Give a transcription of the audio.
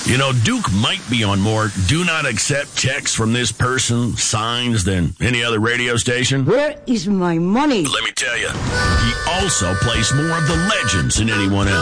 You know, Duke might be on more do not accept checks from this person signs than any other radio station. Where is my money? Let me tell you, he also plays more of the legends than anyone else.